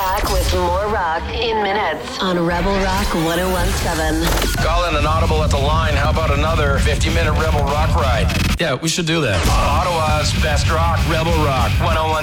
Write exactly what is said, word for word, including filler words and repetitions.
back with more rock in minutes on Rebel Rock ten seventeen. Call in an audible at the line. How about another fifty-minute Rebel Rock ride? Yeah, we should do that. Ottawa's best rock, Rebel Rock ten